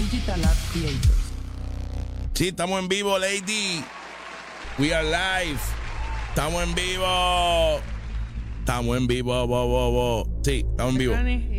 Digital Art Creators. Sí, estamos en vivo, lady. We are live. Estamos en vivo. Estamos en vivo. Sí, estamos en vivo.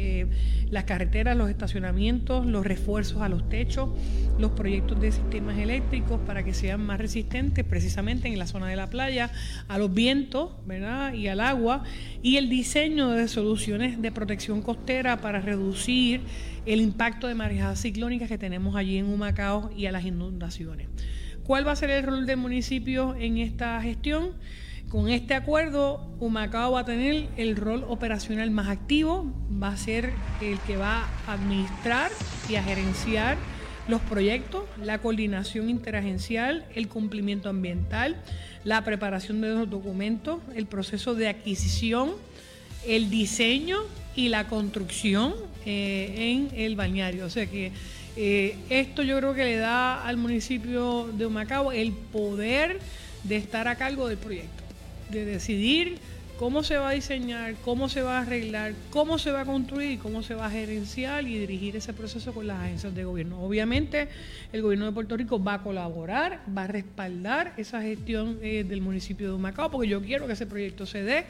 Las carreteras, los estacionamientos, los refuerzos a los techos, los proyectos de sistemas eléctricos para que sean más resistentes precisamente en la zona de la playa, a los vientos, ¿verdad? Y al agua, y el diseño de soluciones de protección costera para reducir el impacto de marejadas ciclónicas que tenemos allí en Humacao y a las inundaciones. ¿Cuál va a ser el rol del municipio en esta gestión? Con este acuerdo, Humacao va a tener el rol operacional más activo, va a ser el que va a administrar y a gerenciar los proyectos, la coordinación interagencial, el cumplimiento ambiental, la preparación de los documentos, el proceso de adquisición, el diseño y la construcción en el balneario. O sea que esto yo creo que le da al municipio de Humacao el poder de estar a cargo del proyecto, de decidir cómo se va a diseñar, cómo se va a arreglar, cómo se va a construir y cómo se va a gerenciar y dirigir ese proceso con las agencias de gobierno. Obviamente, el gobierno de Puerto Rico va a colaborar, va a respaldar esa gestión del municipio de Humacao, porque yo quiero que ese proyecto se dé,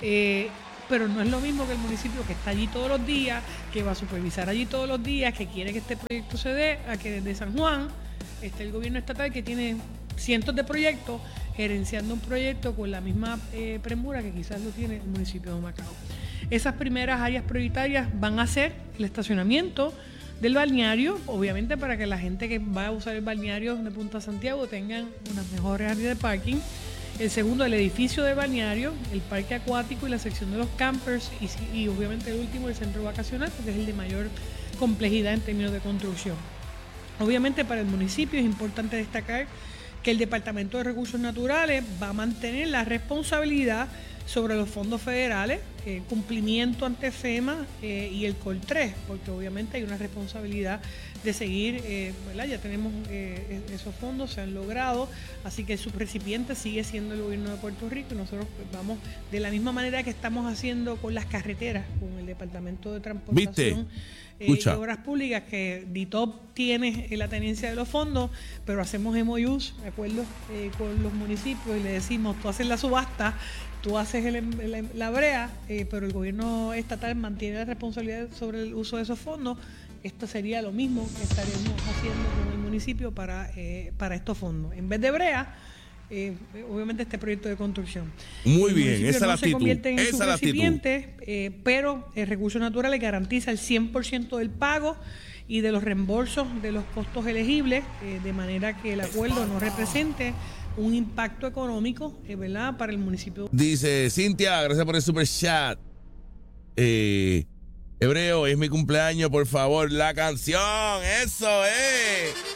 pero no es lo mismo que el municipio que está allí todos los días, que va a supervisar allí todos los días, que quiere que este proyecto se dé, a que desde San Juan esté el gobierno estatal que tiene cientos de proyectos, gerenciando un proyecto con la misma premura que quizás lo tiene el municipio de Humacao. Esas primeras áreas prioritarias van a ser el estacionamiento del balneario, obviamente para que la gente que va a usar el balneario de Punta Santiago tengan unas mejores áreas de parking. El segundo, el edificio del balneario, el parque acuático y la sección de los campers y obviamente el último, el centro vacacional, porque es el de mayor complejidad en términos de construcción. Obviamente para el municipio es importante destacar que el Departamento de Recursos Naturales va a mantener la responsabilidad sobre los fondos federales, cumplimiento ante FEMA y el COL3, porque obviamente hay una responsabilidad de seguir, ¿verdad? Ya tenemos esos fondos, se han logrado, así que su recipiente sigue siendo el gobierno de Puerto Rico y nosotros pues, vamos de la misma manera que estamos haciendo con las carreteras, con el Departamento de Transportación y Obras Públicas, que DITOP tiene la tenencia de los fondos, pero hacemos MOUs, acuerdos con los municipios y le decimos, tú haces la subasta, tú haces la brea, pero el gobierno estatal mantiene la responsabilidad sobre el uso de esos fondos. Esto sería lo mismo que estaremos haciendo con el municipio para estos fondos. En vez de brea, obviamente este proyecto de construcción. Muy bien, esa es la no actitud. Se convierten en esa sus recipientes, pero el Recursos Naturales garantiza el 100% del pago y de los reembolsos de los costos elegibles, de manera que el acuerdo no represente un impacto económico, ¿verdad?, para el municipio. Dice Cintia, gracias por el super chat. Hebreo, es mi cumpleaños, por favor, la canción, eso es.